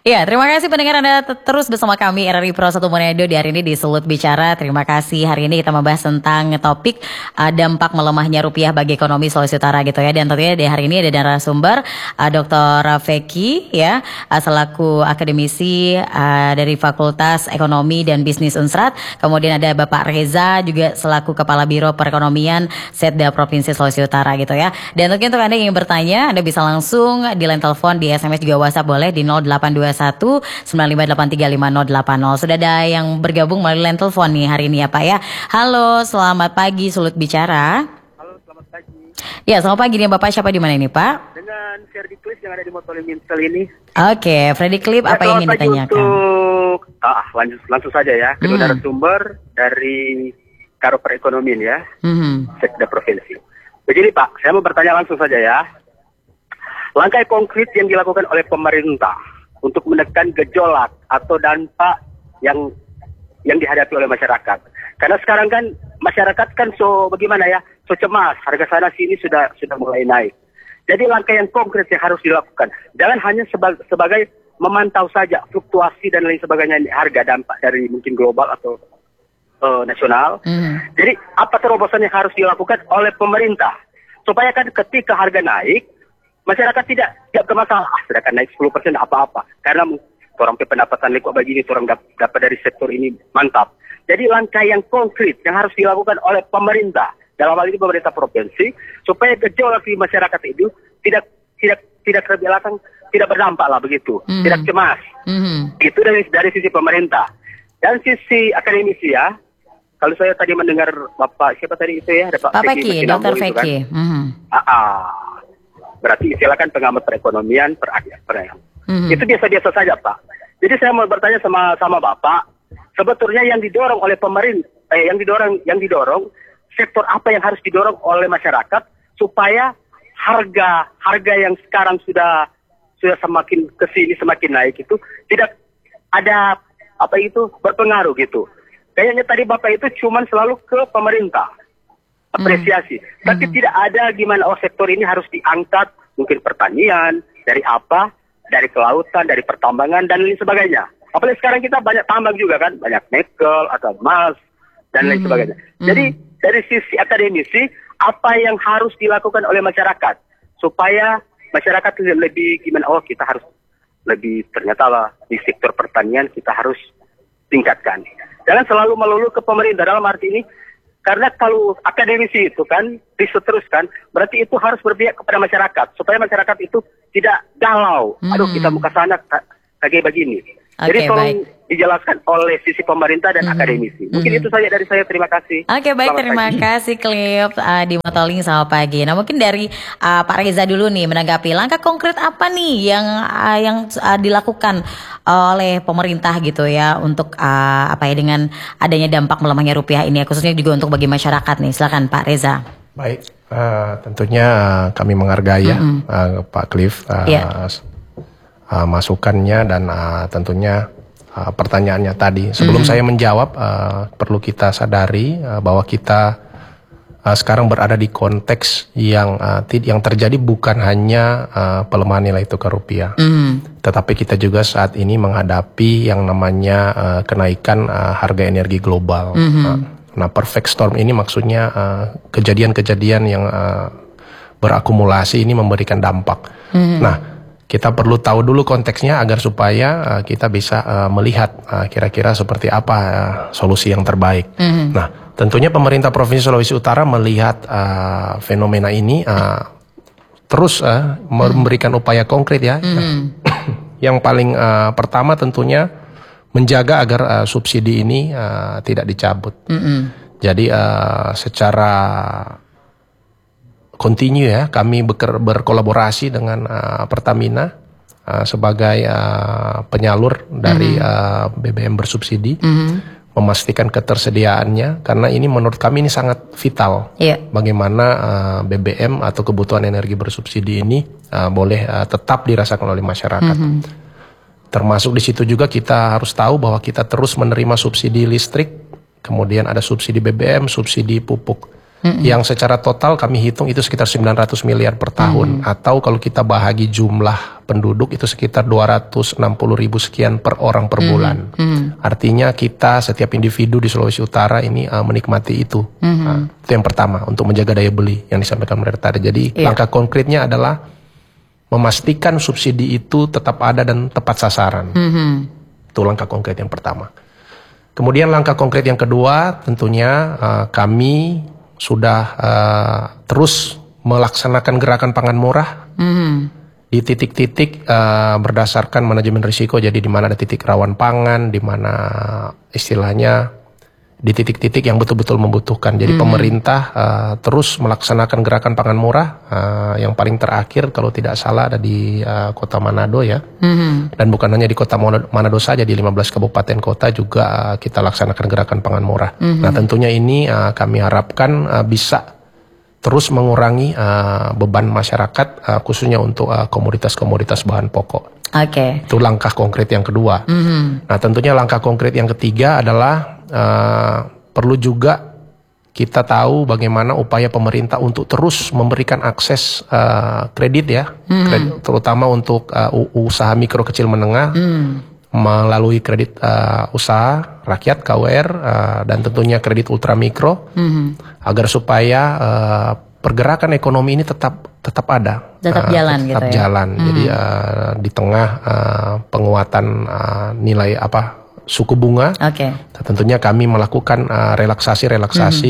Ya, terima kasih pendengar Anda terus bersama kami RRI Pro 1 Manado di hari ini di Sulut Bicara. Terima kasih. Hari ini kita membahas tentang topik dampak melemahnya rupiah bagi ekonomi Sulawesi Utara gitu ya. Dan tentunya di hari ini ada narasumber Dr. Feki ya, selaku akademisi dari Fakultas Ekonomi dan Bisnis Unsrat. Kemudian ada Bapak Reza juga selaku Kepala Biro Perekonomian Setda Provinsi Sulawesi Utara gitu ya. Dan tentunya untuk Anda yang ingin bertanya, Anda bisa langsung di line telepon, di SMS juga WhatsApp boleh di 0821 95835080. Sudah ada yang bergabung melalui line telepon nih hari ini ya Pak ya. Halo, selamat pagi Sulut Bicara. Halo, selamat pagi. Ya, selamat pagi nih Bapak, siapa di mana ini Pak? Dengan Freddy Clip yang ada di Motolim Minsel ini. Oke, Freddy Clip, apa yang ingin ditanyakan? Langsung saja ya. Kedua narasumber dari Karo Perekonomian ya, Setda Provinsi. Begini Pak, saya mau bertanya langsung saja ya. Langkah konkret yang dilakukan oleh pemerintah untuk menekan gejolak atau dampak yang dihadapi oleh masyarakat. Karena sekarang kan masyarakat kan bagaimana ya, cemas, harga sana sini sudah mulai naik. Jadi langkah yang konkret yang harus dilakukan, jangan hanya sebagai memantau saja fluktuasi dan lain sebagainya harga dampak dari mungkin global atau nasional. Jadi apa terobosan yang harus dilakukan oleh pemerintah supaya kan ketika harga naik, masyarakat tidak bermasalah, sedangkan naik 10% apa-apa. Karena orang pendapatan lekuk begini, orang dapat dari sektor ini mantap. Jadi langkah yang konkret yang harus dilakukan oleh pemerintah, dalam hal ini pemerintah provinsi, supaya gejolak di masyarakat itu tidak terbelakang, tidak berdampak lah begitu, tidak cemas. Itu dari sisi pemerintah. Dan sisi akademisi ya, kalau saya tadi mendengar Bapak, siapa tadi itu ya? Pak Feki, Dr. Feki. Berarti silakan pengamat perekonomian, itu biasa-biasa saja Pak. Jadi saya mau bertanya sama Bapak, sebetulnya yang didorong oleh pemerintah, yang didorong sektor apa yang harus didorong oleh masyarakat supaya harga yang sekarang sudah semakin kesini semakin naik itu tidak ada berpengaruh gitu. Kayaknya tadi Bapak itu cuma selalu ke pemerintah. Apresiasi. Tapi tidak ada gimana sektor ini harus diangkat, mungkin pertanian, dari kelautan, dari pertambangan dan lain sebagainya. Apalagi sekarang kita banyak tambang juga kan, banyak nikel atau emas dan lain sebagainya. Jadi dari sisi akademisi, apa yang harus dilakukan oleh masyarakat supaya masyarakat lebih gimana? Kita harus lebih, ternyata lah di sektor pertanian kita harus tingkatkan. Jangan selalu melulu ke pemerintah dalam arti ini. Karena kalau akademisi itu kan diseteruskan, berarti itu harus berpihak kepada masyarakat supaya masyarakat itu tidak galau. Aduh, kita muka sana kayak begini. Jadi tolong dijelaskan oleh sisi pemerintah dan akademisi. Mungkin itu saja dari saya. Terima kasih. Oke, baik, terima kasih Clip di Motoling sama pagi. Nah, mungkin dari Pak Reza dulu nih menanggapi langkah konkret apa nih yang dilakukan oleh pemerintah gitu ya untuk dengan adanya dampak melemahnya rupiah ini, khususnya juga untuk bagi masyarakat nih. Silakan Pak Reza. Baik, tentunya kami menghargai Pak Cliff masukannya dan tentunya pertanyaannya tadi. Sebelum saya menjawab, perlu kita sadari bahwa kita sekarang berada di konteks yang terjadi bukan hanya pelemahan nilai tukar rupiah, tetapi kita juga saat ini menghadapi yang namanya kenaikan harga energi global. Nah, perfect storm ini maksudnya kejadian-kejadian yang berakumulasi ini memberikan dampak. Nah, kita perlu tahu dulu konteksnya agar supaya kita bisa melihat kira-kira seperti apa solusi yang terbaik. Nah, tentunya pemerintah Provinsi Sulawesi Utara melihat fenomena ini terus memberikan upaya konkret ya. Yang paling pertama tentunya menjaga agar subsidi ini tidak dicabut. Jadi secara continue ya, kami berkolaborasi dengan Pertamina sebagai penyalur dari BBM bersubsidi, memastikan ketersediaannya, karena ini menurut kami ini sangat vital. Bagaimana BBM atau kebutuhan energi bersubsidi ini boleh tetap dirasakan oleh masyarakat. Termasuk di situ juga kita harus tahu bahwa kita terus menerima subsidi listrik, kemudian ada subsidi BBM, subsidi pupuk. Yang secara total kami hitung itu sekitar 900 miliar per tahun. Atau kalau kita bahagi jumlah penduduk itu sekitar 260 ribu sekian per orang per bulan. Artinya kita setiap individu di Sulawesi Utara ini menikmati itu. Itu yang pertama untuk menjaga daya beli yang disampaikan oleh tadi. Jadi langkah konkretnya adalah memastikan subsidi itu tetap ada dan tepat sasaran. Itu langkah konkret yang pertama. Kemudian langkah konkret yang kedua tentunya kami sudah terus melaksanakan gerakan pangan murah di titik-titik berdasarkan manajemen risiko. Jadi di mana ada titik rawan pangan, di mana istilahnya di titik-titik yang betul-betul membutuhkan. Jadi pemerintah terus melaksanakan gerakan pangan murah. Yang paling terakhir kalau tidak salah ada di Kota Manado ya. Dan bukan hanya di Kota Manado saja, di 15 kabupaten kota juga kita laksanakan gerakan pangan murah. Nah tentunya ini kami harapkan bisa terus mengurangi beban masyarakat khususnya untuk komoditas-komoditas bahan pokok. Itu langkah konkret yang kedua. Nah tentunya langkah konkret yang ketiga adalah perlu juga kita tahu bagaimana upaya pemerintah untuk terus memberikan akses kredit ya, kredit, terutama untuk usaha mikro kecil menengah melalui kredit usaha rakyat KUR dan tentunya kredit ultramikro agar supaya pergerakan ekonomi ini tetap ada, tetap jalan tetap gitu ya. Jalan. Jadi di tengah penguatan nilai suku bunga, tentunya kami melakukan relaksasi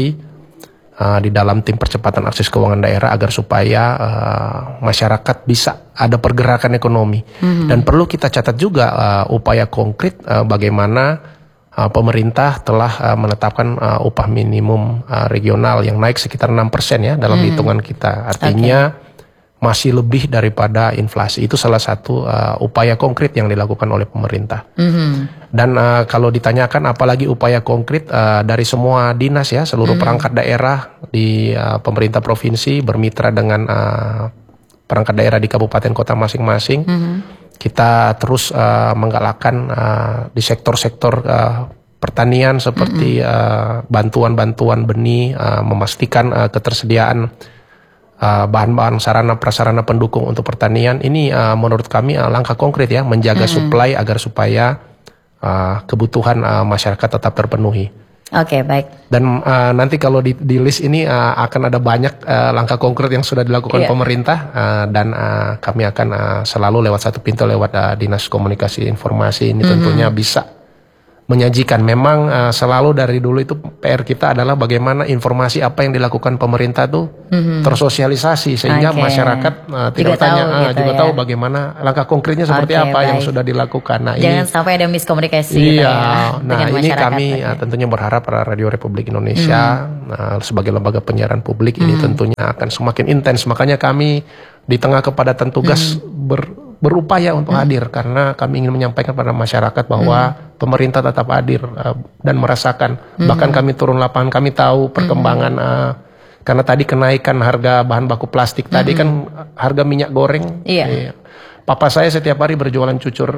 di dalam tim percepatan akses keuangan daerah agar supaya masyarakat bisa ada pergerakan ekonomi. Dan perlu kita catat juga upaya konkret bagaimana pemerintah telah menetapkan upah minimum regional yang naik sekitar 6% ya dalam hitungan kita. Artinya masih lebih daripada inflasi. Itu salah satu upaya konkret yang dilakukan oleh pemerintah. Dan kalau ditanyakan apalagi upaya konkret dari semua dinas ya, seluruh perangkat daerah di pemerintah provinsi bermitra dengan perangkat daerah di kabupaten kota masing-masing. Kita terus menggalakkan di sektor-sektor pertanian seperti bantuan-bantuan benih, memastikan ketersediaan bahan-bahan sarana prasarana pendukung untuk pertanian. Ini menurut kami langkah konkret ya, menjaga supply agar supaya kebutuhan masyarakat tetap terpenuhi. Baik. Dan nanti kalau di list ini akan ada banyak langkah konkret yang sudah dilakukan pemerintah dan kami akan selalu lewat satu pintu, lewat Dinas Komunikasi Informasi ini tentunya bisa menyajikan. Memang selalu dari dulu itu PR kita adalah bagaimana informasi apa yang dilakukan pemerintah tuh tersosialisasi sehingga masyarakat tidak tanya juga tahu bagaimana langkah konkretnya seperti apa yang sudah dilakukan. Nah, jangan sampai ada miskomunikasi. Nah ini kami tentunya berharap Radio Republik Indonesia sebagai lembaga penyiaran publik ini tentunya akan semakin intens. Makanya kami di tengah kepadatan tugas berupaya untuk hadir karena kami ingin menyampaikan pada masyarakat bahwa pemerintah tetap hadir dan merasakan. Bahkan kami turun lapangan, kami tahu perkembangan karena tadi kenaikan harga bahan baku plastik, tadi kan harga minyak goreng. Papa saya setiap hari berjualan cucur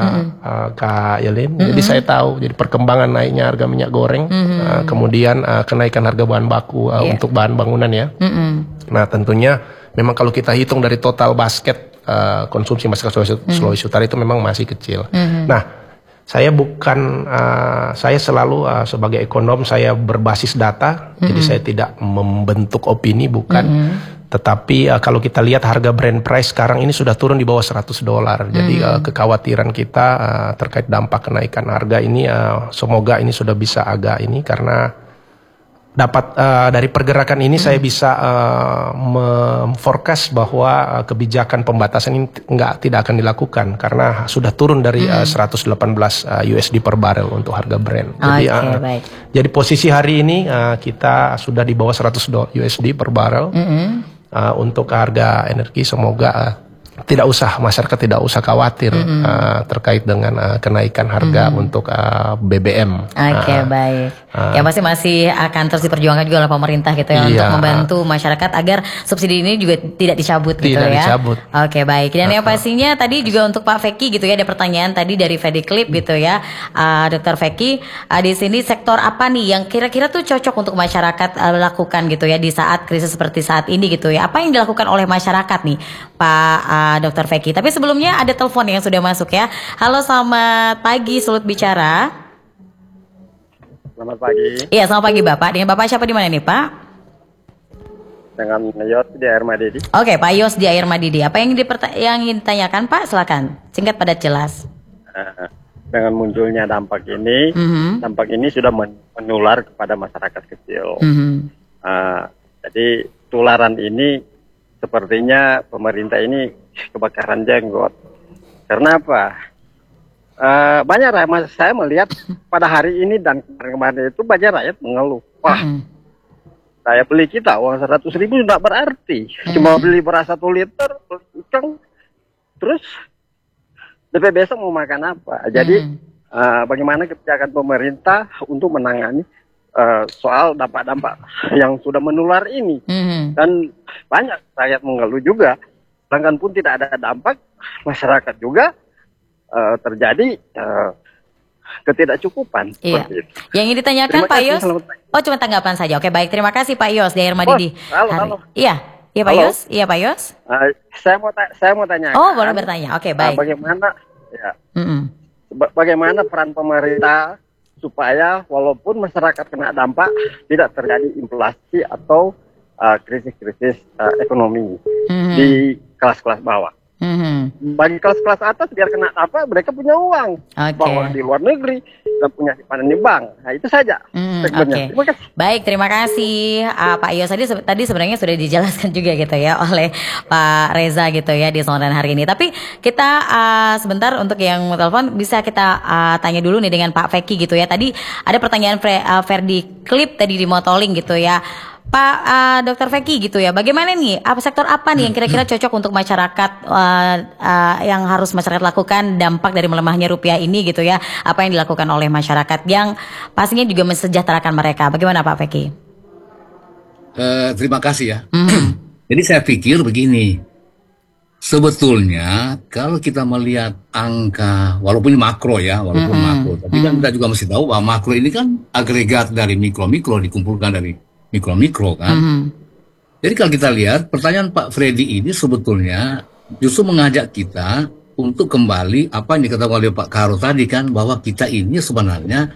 Kak Yelin, jadi saya tahu jadi perkembangan naiknya harga minyak goreng, kemudian kenaikan harga bahan baku untuk bahan bangunan ya. Nah tentunya memang kalau kita hitung dari total basket konsumsi masyarakat Sulawesi Utara itu memang masih kecil. Nah, saya saya selalu sebagai ekonom saya berbasis data, jadi saya tidak membentuk opini, bukan. Tetapi kalau kita lihat harga Brent price sekarang ini sudah turun di bawah $100. Jadi kekhawatiran kita terkait dampak kenaikan harga ini semoga ini sudah bisa agak ini karena dapat dari pergerakan ini saya bisa memforecast bahwa kebijakan pembatasan ini tidak akan dilakukan karena sudah turun dari 118 USD per barrel untuk harga Brent. Jadi jadi posisi hari ini kita sudah di bawah 100 USD per barrel untuk harga energi. Semoga masyarakat tidak usah khawatir terkait dengan kenaikan harga untuk BBM. Oke, baik. Yang pasti masih akan terus diperjuangkan juga oleh pemerintah gitu ya, untuk membantu masyarakat agar subsidi ini juga tidak dicabut gitu ya. Tidak dicabut. Oke, baik. Dan yang pastinya tadi juga untuk Pak Feki gitu ya, ada pertanyaan tadi dari Fedi Clip gitu ya, Dr. Feki, di sini sektor apa nih yang kira-kira tuh cocok untuk masyarakat lakukan gitu ya di saat krisis seperti saat ini gitu ya? Apa yang dilakukan oleh masyarakat nih, Pak Dr. Feki? Tapi sebelumnya ada telepon yang sudah masuk ya. Halo, selamat pagi Sulut Bicara. Selamat pagi. Iya, selamat pagi Bapak. Dengan Bapak siapa di mana nih, Pak? Dengan Yos di Air Madidi. Oke, Pak Yos di Air Madidi. Apa yang ingin ditanyakan, Pak? Silakan. Singkat padat jelas. Dengan munculnya dampak ini sudah menular kepada masyarakat kecil. Jadi tularan ini sepertinya pemerintah ini kebakaran jenggot. Karena apa? Banyak rakyat, saya melihat pada hari ini dan kemarin itu banyak rakyat mengeluh. Wah, saya beli kita uang 100.000 tidak berarti. Cuma beli beras 1 liter, beli ikan, terus DP besok mau makan apa? Jadi bagaimana kebijakan pemerintah untuk menangani soal dampak-dampak yang sudah menular ini? Dan banyak rakyat mengeluh juga. Sedangkan pun tidak ada dampak, masyarakat juga terjadi ketidakcukupan. Iya. Yang ingin ditanyakan Pak Yos? Oh, cuma tanggapan saja. Oke, baik. Terima kasih Pak Yos di Air Madidi. Halo. Iya, Pak Yos. Iya, Pak Yos. Saya mau tanya. Oh, boleh bertanya. Oke, baik. Bagaimana peran pemerintah supaya walaupun masyarakat kena dampak tidak terjadi inflasi atau krisis-krisis ekonomi di kelas-kelas bawah. Bagi kelas-kelas atas biar kena apa mereka punya uang, bawa di luar negeri dan punya simpanan di bank. Nah itu saja. Terima kasih. Baik, terima kasih Pak Yos. Tadi sebenarnya sudah dijelaskan juga gitu ya oleh Pak Reza gitu ya di sondan hari ini. Tapi kita sebentar untuk yang mau telepon bisa kita tanya dulu nih dengan Pak Feki gitu ya. Tadi ada pertanyaan Ferdi Clip tadi di Motoling gitu ya. Pak Dr. Feki gitu ya, bagaimana nih? Sektor apa nih yang kira-kira cocok untuk masyarakat yang harus masyarakat lakukan dampak dari melemahnya rupiah ini gitu ya? Apa yang dilakukan oleh masyarakat yang pastinya juga mensejahterakan mereka? Bagaimana Pak Feki? Terima kasih ya. Jadi saya pikir begini, sebetulnya kalau kita melihat angka, walaupun makro ya, makro, tapi kan kita juga mesti tahu bahwa makro ini kan agregat dari mikro-mikro dikumpulkan dari mikro-mikro kan. Jadi kalau kita lihat pertanyaan Pak Freddy ini sebetulnya justru mengajak kita untuk kembali apa yang dikatakan oleh Pak Karo tadi kan, bahwa kita ini sebenarnya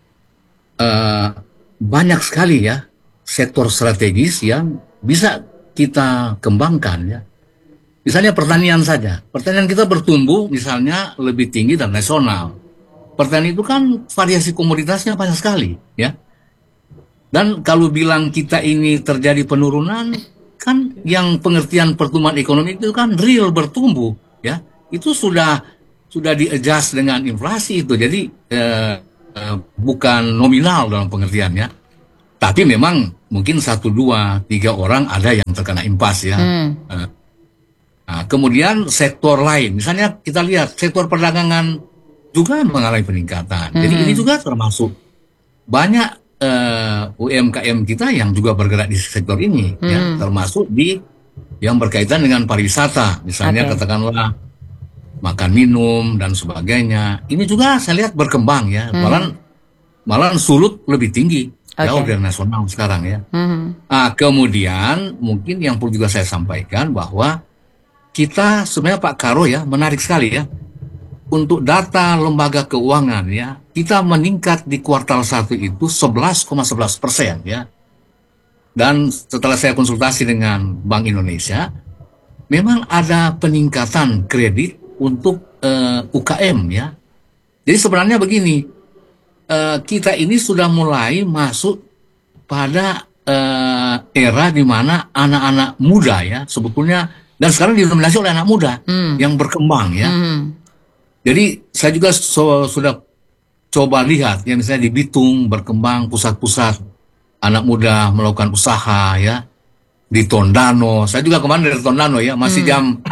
banyak sekali ya sektor strategis yang bisa kita kembangkan ya. Misalnya pertanian saja, pertanian kita bertumbuh misalnya lebih tinggi dan nasional. Pertanian itu kan variasi komoditasnya banyak sekali ya. Dan kalau bilang kita ini terjadi penurunan, kan yang pengertian pertumbuhan ekonomi itu kan real bertumbuh, ya. Itu sudah di-adjust dengan inflasi itu, jadi bukan nominal dalam pengertiannya. Tapi memang mungkin 1, 2, 3 orang ada yang terkena impas ya. Nah, kemudian sektor lain, misalnya kita lihat sektor perdagangan juga mengalami peningkatan. Jadi ini juga termasuk banyak UMKM kita yang juga bergerak di sektor ini, ya, termasuk di yang berkaitan dengan pariwisata, misalnya katakanlah makan minum dan sebagainya. Ini juga saya lihat berkembang ya, malah Sulut lebih tinggi jauh dari nasional sekarang ya. Nah, kemudian mungkin yang perlu juga saya sampaikan bahwa kita sebenarnya Pak Karo ya menarik sekali ya. Untuk data lembaga keuangan ya, kita meningkat di kuartal 1 itu 11,11% ya. Dan setelah saya konsultasi dengan Bank Indonesia, memang ada peningkatan kredit untuk UKM ya. Jadi sebenarnya begini, kita ini sudah mulai masuk pada era di mana anak-anak muda ya sebetulnya, dan sekarang didominasi oleh anak muda yang berkembang ya. Jadi saya juga sudah coba lihat ya, misalnya di Bitung berkembang pusat-pusat anak muda melakukan usaha ya, di Tondano. Saya juga kemarin dari Tondano ya, masih jam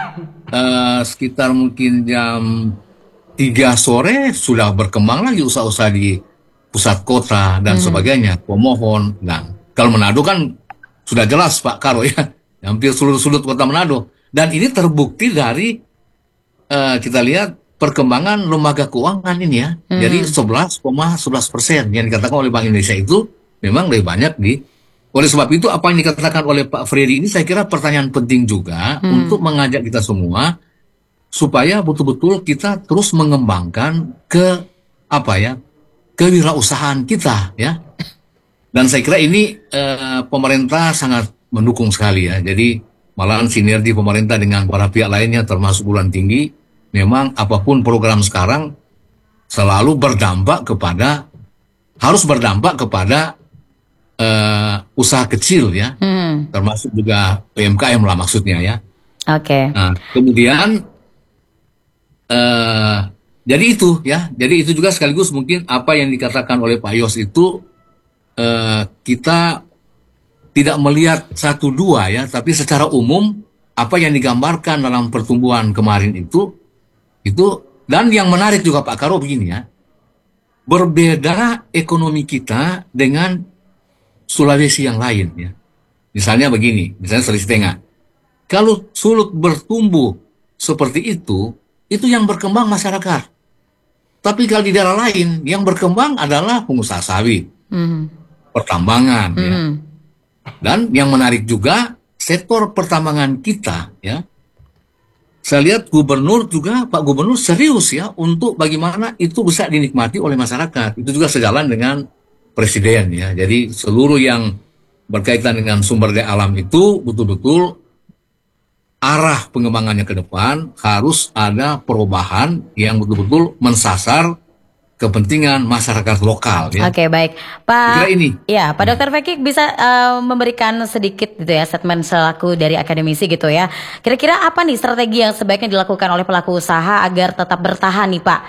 sekitar mungkin jam 3 sore sudah berkembang lagi usaha-usaha di pusat kota dan sebagainya, pemohon. Nah, kalau Manado kan sudah jelas Pak Karo ya, hampir seluruh sudut kota Manado. Dan ini terbukti dari kita lihat perkembangan lembaga keuangan ini ya. Jadi 11,11% yang dikatakan oleh Bank Indonesia itu memang lebih banyak oleh sebab itu apa yang dikatakan oleh Pak Freddy ini saya kira pertanyaan penting juga untuk mengajak kita semua supaya betul-betul kita terus mengembangkan kewirausahaan kita ya. Dan saya kira ini pemerintah sangat mendukung sekali ya. Jadi malahan sinergi pemerintah dengan para pihak lainnya termasuk Perguruan Tinggi, memang apapun program sekarang selalu harus berdampak kepada usaha kecil ya, termasuk juga UMKM lah maksudnya ya. Oke. Nah, kemudian jadi itu juga sekaligus mungkin apa yang dikatakan oleh Pak Yos itu kita tidak melihat 1-2 ya, tapi secara umum apa yang digambarkan dalam pertumbuhan kemarin itu dan yang menarik juga Pak Karo begini ya, berbeda ekonomi kita dengan Sulawesi yang lain ya. Misalnya begini, misalnya Sulawesi Tengah, kalau Sulut bertumbuh seperti itu yang berkembang masyarakat. Tapi kalau di daerah lain yang berkembang adalah pengusaha sawit, pertambangan ya. Dan yang menarik juga sektor pertambangan kita ya. Saya lihat Pak Gubernur serius ya untuk bagaimana itu bisa dinikmati oleh masyarakat. Itu juga sejalan dengan Presiden ya. Jadi seluruh yang berkaitan dengan sumber daya alam itu betul-betul arah pengembangannya ke depan harus ada perubahan yang betul-betul mensasar kepentingan masyarakat lokal ya. Oke, baik. Pak, ini. Ya, Pak Dr. Feki bisa memberikan sedikit gitu ya statement selaku dari akademisi gitu ya. Kira-kira apa nih strategi yang sebaiknya dilakukan oleh pelaku usaha agar tetap bertahan nih Pak?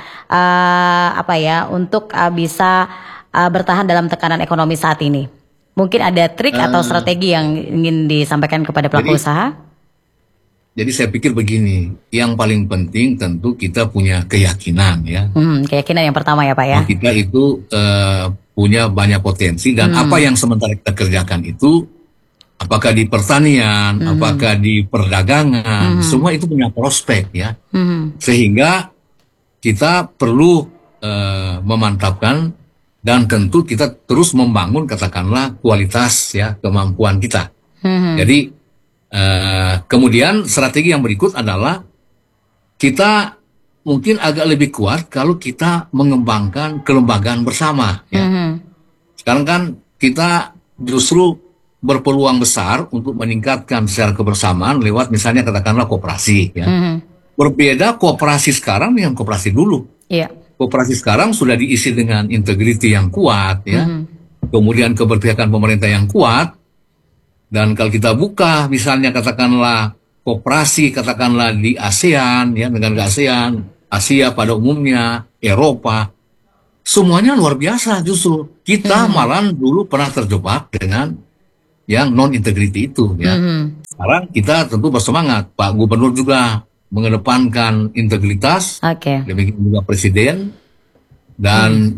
Untuk bisa bertahan dalam tekanan ekonomi saat ini. Mungkin ada trik atau strategi yang ingin disampaikan kepada pelaku usaha? Jadi saya pikir begini, yang paling penting tentu kita punya keyakinan ya. Keyakinan yang pertama ya Pak ya. Kita itu punya banyak potensi dan apa yang sementara kita kerjakan itu, apakah di pertanian, apakah di perdagangan, semua itu punya prospek ya. Sehingga kita perlu memantapkan dan tentu kita terus membangun katakanlah kualitas ya kemampuan kita. Jadi kemudian strategi yang berikut adalah kita mungkin agak lebih kuat kalau kita mengembangkan kelembagaan bersama ya. Sekarang kan kita justru berpeluang besar untuk meningkatkan secara kebersamaan lewat misalnya katakanlah koperasi ya. Berbeda koperasi sekarang dengan koperasi dulu. Koperasi sekarang sudah diisi dengan integriti yang kuat ya. Kemudian keberpihakan pemerintah yang kuat. Dan kalau kita buka misalnya katakanlah koperasi katakanlah di ASEAN ya, negara ASEAN, Asia pada umumnya, Eropa, semuanya luar biasa justru. Kita malah dulu pernah terjebak dengan yang non integrity itu ya. Sekarang kita tentu bersemangat, Pak Gubernur juga mengedepankan integritas, demikian juga Presiden dan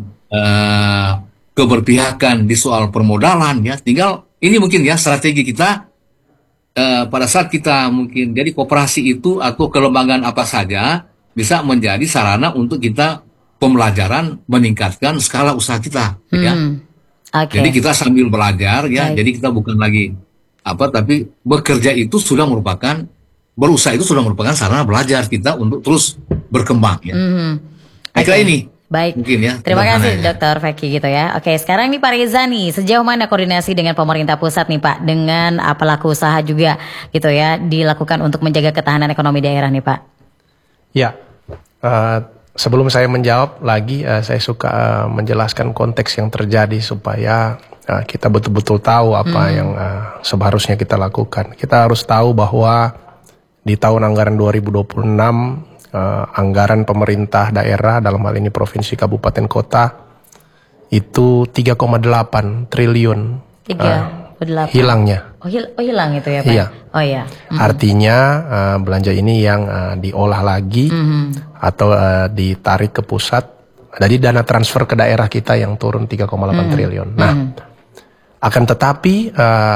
keberpihakan di soal permodalan ya. Tinggal ini mungkin ya strategi kita pada saat kita mungkin jadi koperasi itu atau kelembagaan apa saja bisa menjadi sarana untuk kita pembelajaran meningkatkan skala usaha kita ya. Jadi kita sambil belajar ya. Jadi kita bukan lagi tapi bekerja itu sudah merupakan berusaha itu sudah merupakan sarana belajar kita untuk terus berkembang ya. Kira ini. Baik, mungkin ya, terima kasih Dr. Feki gitu ya. Oke, sekarang nih Pak Reza nih, sejauh mana koordinasi dengan pemerintah pusat nih Pak, dengan pelaku usaha juga gitu ya, dilakukan untuk menjaga ketahanan ekonomi daerah nih Pak? Ya, sebelum saya menjawab lagi, saya suka menjelaskan konteks yang terjadi supaya kita betul-betul tahu apa yang seharusnya kita lakukan. Kita harus tahu bahwa di tahun anggaran 2026, anggaran pemerintah daerah dalam hal ini provinsi, kabupaten, kota itu 3,8 triliun hilangnya. Hilang itu ya Pak? Iya. Oh iya. Artinya belanja ini yang diolah lagi atau ditarik ke pusat. Jadi dana transfer ke daerah kita yang turun 3,8 triliun. Nah, akan tetapi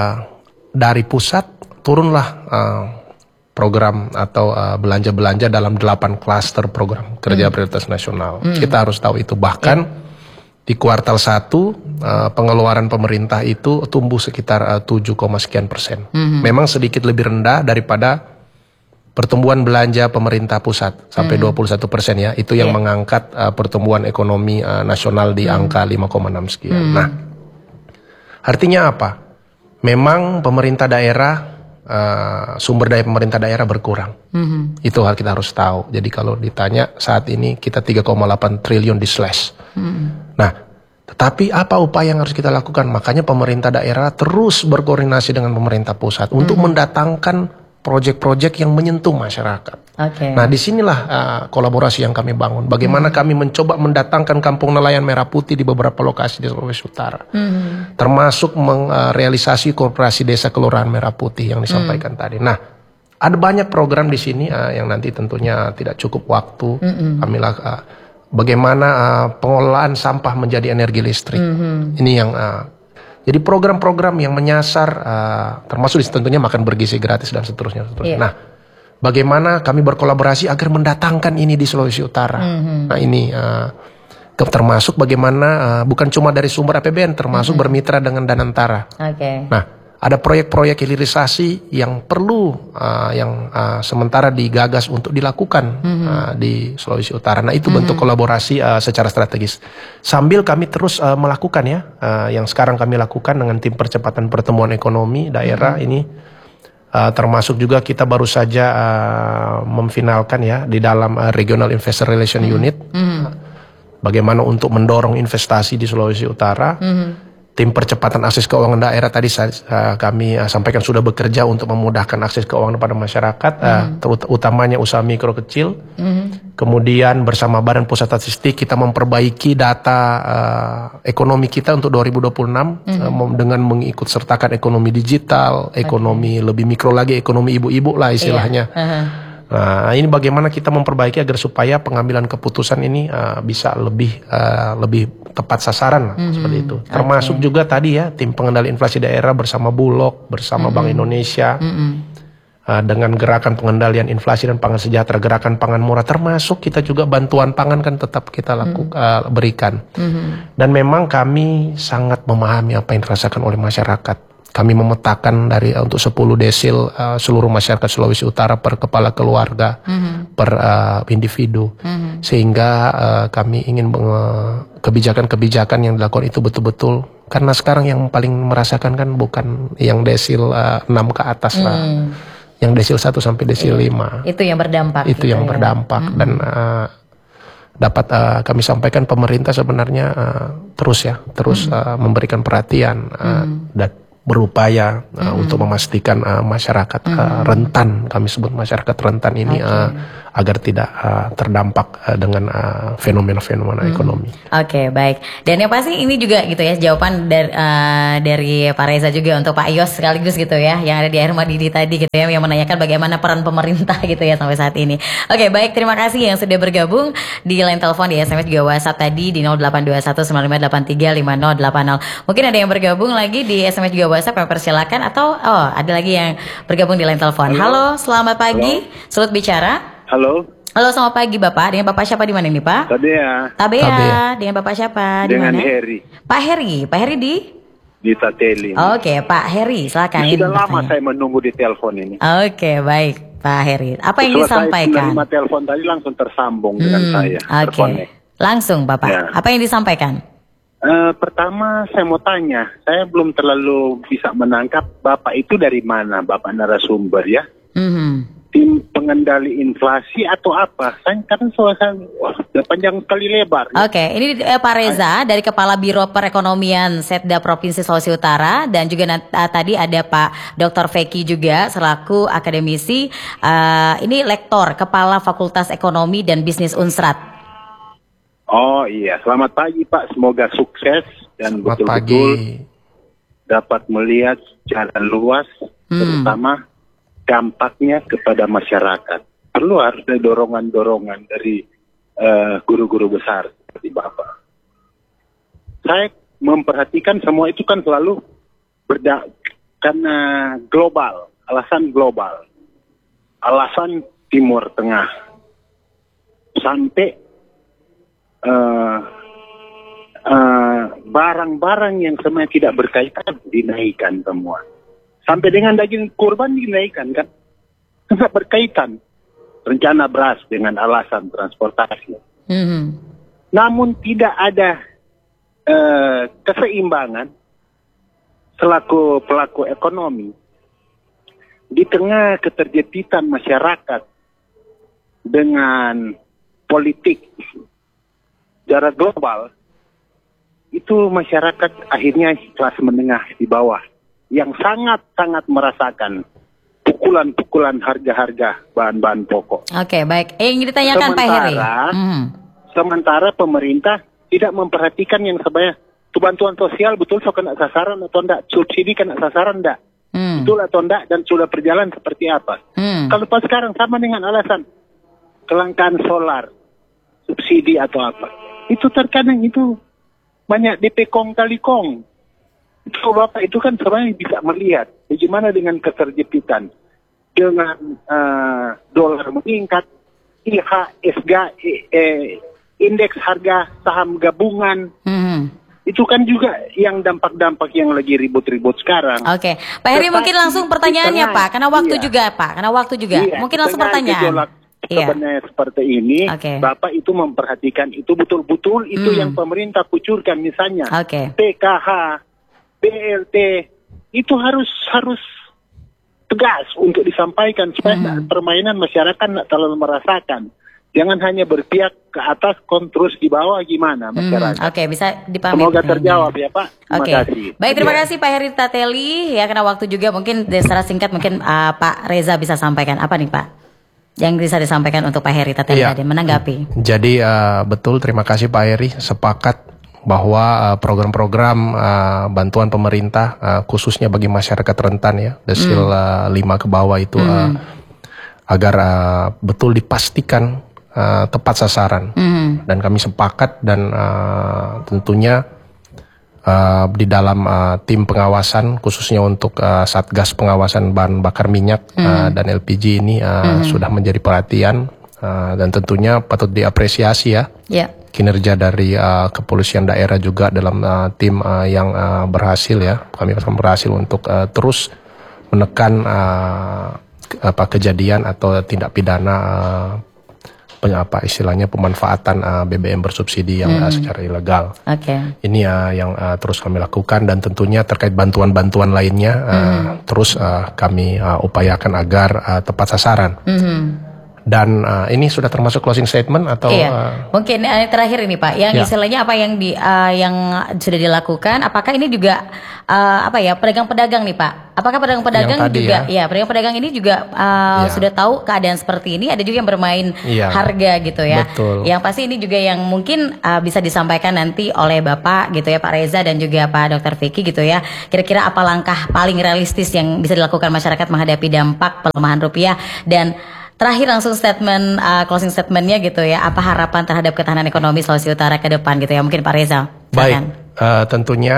dari pusat turunlah program atau belanja-belanja dalam 8 klaster program kerja prioritas nasional. Kita harus tahu itu. Bahkan di kuartal 1 pengeluaran pemerintah itu tumbuh sekitar 7, sekian persen. Memang sedikit lebih rendah daripada pertumbuhan belanja pemerintah pusat sampai 21% ya. Itu yang mengangkat pertumbuhan ekonomi nasional di angka 5,6 sekian. Nah, artinya apa? Memang pemerintah daerah sumber daya pemerintah daerah berkurang. Itu hal kita harus tahu. Jadi kalau ditanya saat ini kita 3,8 triliun di slash. Nah, tetapi apa upaya yang harus kita lakukan? Makanya pemerintah daerah terus berkoordinasi dengan pemerintah pusat untuk mendatangkan proyek-proyek yang menyentuh masyarakat. Nah, disinilah kolaborasi yang kami bangun. Bagaimana kami mencoba mendatangkan kampung nelayan merah putih di beberapa lokasi di Sulawesi Utara. Termasuk merealisasi koperasi desa kelurahan merah putih yang disampaikan tadi. Nah, ada banyak program di sini yang nanti tentunya tidak cukup waktu. Kami bagaimana pengolahan sampah menjadi energi listrik. Ini yang jadi program-program yang menyasar termasuk tentunya makan bergizi gratis dan seterusnya. Nah, bagaimana kami berkolaborasi agar mendatangkan ini di Sulawesi Utara. Nah, ini termasuk bagaimana bukan cuma dari sumber APBN, termasuk bermitra dengan Danantara. Nah, ada proyek-proyek hilirisasi yang perlu sementara digagas untuk dilakukan di Sulawesi Utara. Nah, itu bentuk kolaborasi secara strategis. Sambil kami terus melakukan yang sekarang kami lakukan dengan tim percepatan pertumbuhan ekonomi daerah ini, termasuk juga kita baru saja memfinalkan ya di dalam Regional Investor Relation Unit. Bagaimana untuk mendorong investasi di Sulawesi Utara. Tim percepatan akses keuangan daerah tadi kami sampaikan sudah bekerja untuk memudahkan akses keuangan kepada masyarakat, utamanya usaha mikro kecil. Kemudian bersama Badan Pusat Statistik kita memperbaiki data ekonomi kita untuk 2026 dengan mengikut sertakan ekonomi digital, ekonomi lebih mikro lagi, ekonomi ibu-ibu lah istilahnya. Nah, ini bagaimana kita memperbaiki agar supaya pengambilan keputusan ini bisa lebih tepat sasaran lah, seperti itu. Termasuk juga tadi ya tim pengendali inflasi daerah bersama Bulog, bersama Bank Indonesia, dengan gerakan pengendalian inflasi dan pangan sejahtera, gerakan pangan murah, termasuk kita juga bantuan pangan kan tetap kita berikan. Dan memang kami sangat memahami apa yang dirasakan oleh masyarakat. Kami memetakan untuk 10 desil seluruh masyarakat Sulawesi Utara per kepala keluarga, per individu. Sehingga kami ingin kebijakan-kebijakan yang dilakukan itu betul-betul. Karena sekarang yang paling merasakan kan bukan yang desil 6 ke atas lah. Yang desil 1 sampai desil 5. Itu yang berdampak. Itu yang berdampak. Dan dapat kami sampaikan pemerintah sebenarnya terus memberikan perhatian dan berupaya untuk memastikan masyarakat rentan, kami sebut masyarakat rentan ini agar tidak terdampak dengan fenomena-fenomena ekonomi. Baik. Dan yang pasti ini juga gitu ya jawaban dari Pak Reza juga untuk Pak Yos sekaligus gitu ya yang ada di Air Madidi tadi gitu ya yang menanyakan bagaimana peran pemerintah gitu ya sampai saat ini. Baik, terima kasih yang sudah bergabung di line telepon, di SMS juga WhatsApp tadi di 082195835080. Mungkin ada yang bergabung lagi di SMS juga WhatsApp, kami persilakan, atau ada lagi yang bergabung di line telepon. Halo, selamat pagi. Sulut bicara. Halo, selamat pagi Bapak. Dengan Bapak siapa di mana nih Pak? Tabea. Dengan Bapak siapa? Dengan Heri. Pak Heri di Tatelim. Pak Heri, silakan. Sudah lama saya menunggu di telepon ini. Baik Pak Heri. Apa yang disampaikan? Menerima telepon tadi langsung tersambung dengan saya. Langsung Bapak. Ya. Apa yang disampaikan? Pertama saya mau tanya, saya belum terlalu bisa menangkap Bapak itu dari mana, Bapak narasumber ya? Tim pengendali inflasi atau apa? Saya kan sudah panjang sekali lebar. Ini Pak Reza dari Kepala Biro Perekonomian Setda Provinsi Sulawesi Utara, dan juga tadi ada Pak Dr. Feki juga selaku akademisi, ini lektor Kepala Fakultas Ekonomi dan Bisnis Unsrat. Oh iya, selamat pagi Pak, semoga sukses dan betul-betul dapat melihat secara luas, terutama dampaknya kepada masyarakat. Perlu ada dorongan-dorongan dari guru-guru besar seperti Bapak. Saya memperhatikan semua itu kan selalu karena global, alasan global, alasan Timur Tengah, sampai barang-barang yang sebenarnya tidak berkaitan dinaikkan semua. Sampai dengan daging kurban dinaikkan kan? Tidak berkaitan. Rencana beras dengan alasan transportasi. Namun tidak ada keseimbangan selaku pelaku ekonomi di tengah keterjepitan masyarakat dengan politik secara global. Itu masyarakat akhirnya kelas menengah di bawah yang sangat-sangat merasakan pukulan-pukulan harga-harga bahan-bahan pokok. Oke, baik. Ingin ditanyakan Pak Heri. Sementara pemerintah tidak memperhatikan yang sebenarnya bantuan sosial betul so kena sasaran atau enggak, subsidi kena sasaran enggak, betul atau enggak, dan sudah berjalan seperti apa. Kalau pas sekarang sama dengan alasan kelangkaan solar, subsidi atau apa, itu terkadang itu banyak DP kong kali kong. Itu Bapak itu kan sebenarnya bisa melihat bagaimana dengan keterjepitan, dengan dolar meningkat, IHSG, indeks harga saham gabungan, itu kan juga yang dampak-dampak yang lagi ribut-ribut sekarang. Oke, Pak Heri mungkin langsung pertanyaannya Pak, karena waktu juga Pak, karena waktu juga. Mungkin langsung pertanyaan. Sebenarnya seperti ini, Bapak itu memperhatikan itu betul-betul itu yang pemerintah kucurkan, misalnya PKH, BLT, itu harus tegas untuk disampaikan supaya permainan masyarakat tidak terlalu merasakan. Jangan hanya berpihak ke atas, terus di bawah gimana masyarakat. Oke, bisa dipahami. Semoga terjawab ya Pak. Terima kasih. Baik, terima kasih Pak Heri Tateli. Ya, karena waktu juga mungkin secara singkat mungkin Pak Reza bisa sampaikan apa nih Pak? Yang bisa disampaikan untuk Pak Heri Tateli tadi menanggapi. Jadi betul, terima kasih Pak Heri. Sepakat bahwa program-program bantuan pemerintah khususnya bagi masyarakat rentan ya, desil 5 ke bawah itu agar betul dipastikan tepat sasaran. Dan kami sepakat dan tentunya di dalam tim pengawasan khususnya untuk Satgas pengawasan bahan bakar minyak dan LPG ini sudah menjadi perhatian dan tentunya patut diapresiasi ya. Kinerja dari kepolisian daerah juga dalam tim yang berhasil ya. Kami berhasil untuk terus menekan kejadian atau tindak pidana istilahnya pemanfaatan BBM bersubsidi yang secara ilegal. Ini yang terus kami lakukan dan tentunya terkait bantuan-bantuan lainnya terus kami upayakan agar tepat sasaran. Dan ini sudah termasuk closing statement atau? Mungkin terakhir ini Pak, yang istilahnya apa yang yang sudah dilakukan? Apakah ini juga pedagang-pedagang nih Pak? Apakah pedagang-pedagang juga? Pedagang-pedagang ini juga sudah tahu keadaan seperti ini. Ada juga yang bermain harga gitu ya. Betul. Yang pasti ini juga yang mungkin bisa disampaikan nanti oleh Bapak gitu ya, Pak Reza dan juga Pak Dr. Vicky gitu ya. Kira-kira apa langkah paling realistis yang bisa dilakukan masyarakat menghadapi dampak pelemahan rupiah, dan terakhir langsung statement closing statementnya gitu ya, apa harapan terhadap ketahanan ekonomi Sulawesi Utara ke depan gitu ya, mungkin Pak Reza. Baik, tentunya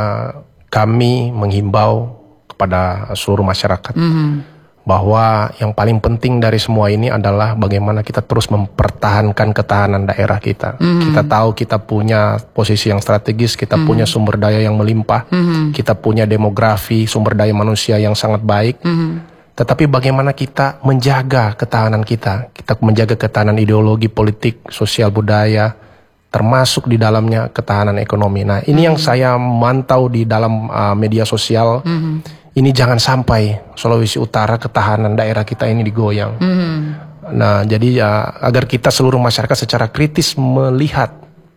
kami menghimbau kepada seluruh masyarakat bahwa yang paling penting dari semua ini adalah bagaimana kita terus mempertahankan ketahanan daerah kita. Kita tahu kita punya posisi yang strategis, kita punya sumber daya yang melimpah, kita punya demografi, sumber daya manusia yang sangat baik. Tetapi bagaimana kita menjaga ketahanan kita menjaga ketahanan ideologi, politik, sosial, budaya, termasuk di dalamnya ketahanan ekonomi. Nah, ini yang saya mantau di dalam media sosial. Ini jangan sampai Sulawesi Utara ketahanan daerah kita ini digoyang. Nah, jadi agar kita seluruh masyarakat secara kritis melihat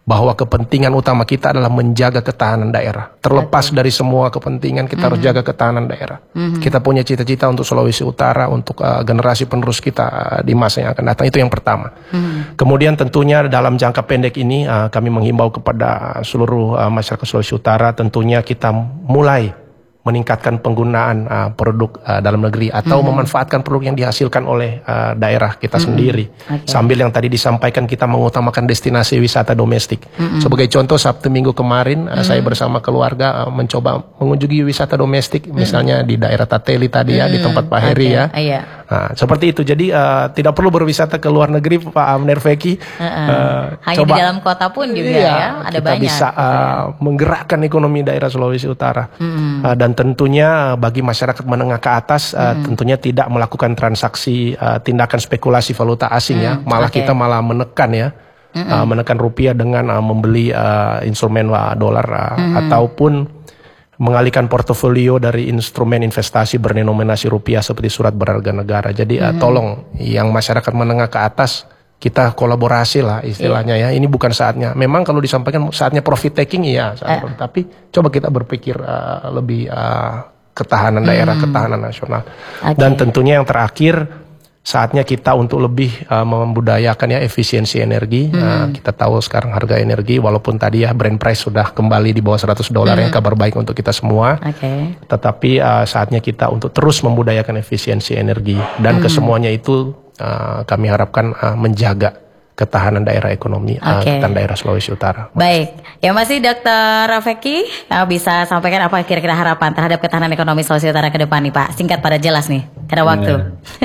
bahwa kepentingan utama kita adalah menjaga ketahanan daerah. Terlepas dari semua kepentingan, kita harus jaga ketahanan daerah. Kita punya cita-cita untuk Sulawesi Utara, untuk generasi penerus kita di masa yang akan datang. Itu yang pertama. Kemudian tentunya dalam jangka pendek ini kami menghimbau kepada seluruh masyarakat Sulawesi Utara, tentunya kita mulai meningkatkan penggunaan produk dalam negeri atau memanfaatkan produk yang dihasilkan oleh daerah kita sendiri. Sambil yang tadi disampaikan, kita mengutamakan destinasi wisata domestik. Sebagai contoh, Sabtu Minggu kemarin saya bersama keluarga mencoba mengunjungi wisata domestik, misalnya di daerah Tateli tadi ya, di tempat Pak Heri ya. Nah, seperti itu. Jadi tidak perlu berwisata ke luar negeri, Pak Nerveki. Hanya Coba, di dalam kota pun juga ya, ada kita banyak. bisa menggerakkan ekonomi daerah Sulawesi Utara. Dan tentunya bagi masyarakat menengah ke atas, tentunya tidak melakukan transaksi tindakan spekulasi valuta asing ya. Malah kita malah menekan ya, menekan rupiah dengan membeli instrumen dolar ataupun mengalihkan portofolio dari instrumen investasi berdenominasi rupiah seperti surat berharga negara. Jadi tolong yang masyarakat menengah ke atas, kita kolaborasi lah istilahnya ya. Ini bukan saatnya. Memang kalau disampaikan saatnya profit taking iya, tapi coba kita berpikir lebih ketahanan daerah, ketahanan nasional. Dan tentunya yang terakhir, saatnya kita untuk lebih membudayakan ya efisiensi energi. Kita tahu sekarang harga energi walaupun tadi ya Brent price sudah kembali di bawah $100 ya, kabar baik untuk kita semua. Tetapi saatnya kita untuk terus membudayakan efisiensi energi, dan kesemuanya itu kami harapkan menjaga ketahanan daerah ekonomi, ketahanan daerah Sulawesi Utara. Baik, ya masih Dr. Rafeki bisa sampaikan apa kira-kira harapan terhadap ketahanan ekonomi Sulawesi Utara ke depan nih Pak? Singkat pada jelas nih, karena waktu.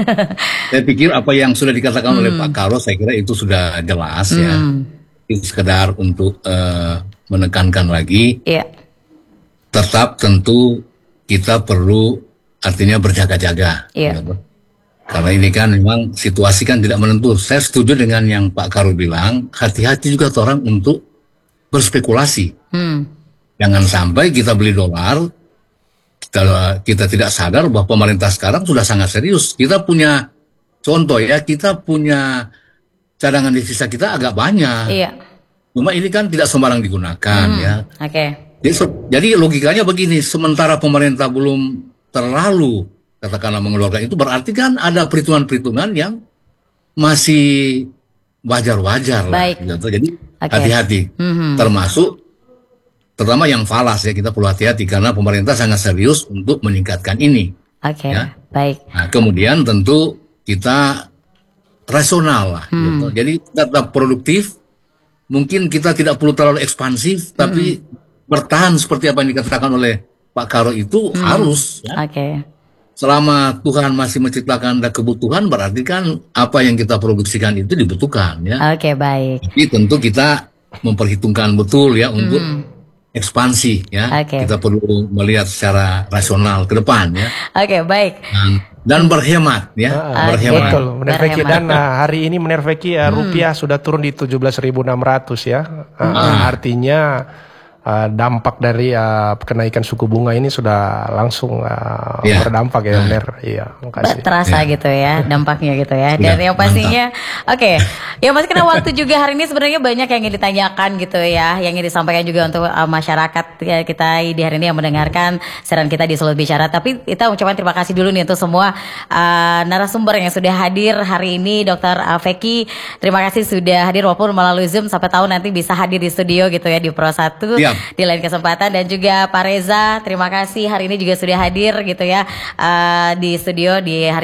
Saya pikir apa yang sudah dikatakan oleh Pak Karo, saya kira itu sudah jelas ya. Itu sekedar untuk menekankan lagi. Tetap tentu kita perlu artinya berjaga-jaga. Karena ini kan memang situasi kan tidak menentu. Saya setuju dengan yang Pak Karo bilang, hati-hati juga orang untuk berspekulasi. Jangan sampai kita beli dolar, kita tidak sadar bahwa pemerintah sekarang sudah sangat serius. Kita punya contoh ya, kita punya cadangan devisa kita agak banyak. Cuma ini kan tidak sembarang digunakan ya. Jadi logikanya begini, sementara pemerintah belum terlalu katakanlah mengeluarkan itu, berarti kan ada perhitungan-perhitungan yang masih wajar-wajar lah. Gitu. Jadi hati-hati, termasuk terutama yang falas ya, kita perlu hati-hati karena pemerintah sangat serius untuk meningkatkan ini. Ya. Baik. Nah, kemudian tentu kita rasional lah. Gitu. Jadi tetap produktif, mungkin kita tidak perlu terlalu ekspansif, tapi bertahan seperti apa yang dikatakan oleh Pak Karo itu harus. Ya. Selama Tuhan masih menciptakan ada kebutuhan, berarti kan apa yang kita produksikan itu dibutuhkan ya. Baik. Jadi tentu kita memperhitungkan betul ya untuk ekspansi ya. Kita perlu melihat secara rasional ke depan ya. Baik. Dan berhemat ya. Berhemat. Betul, Menerveki. Dan hari ini Menerveki rupiah sudah turun di 17.600 ya. Artinya dampak dari kenaikan suku bunga ini sudah langsung berdampak ya, Bener. Makasih. Terasa gitu ya dampaknya gitu ya. Dan yang pastinya, ya masih kena waktu juga hari ini sebenarnya banyak yang ingin ditanyakan gitu ya, yang ingin disampaikan juga untuk masyarakat kita di hari ini yang mendengarkan siaran kita di Sulut Bicara. Tapi kita ucapkan terima kasih dulu nih untuk semua narasumber yang sudah hadir hari ini. Dr. Feki, terima kasih sudah hadir walaupun melalui Zoom, sampai tahu nanti bisa hadir di studio gitu ya di Pro 1. Di lain kesempatan. Dan juga Pak Reza, terima kasih hari ini juga sudah hadir gitu ya di studio di hari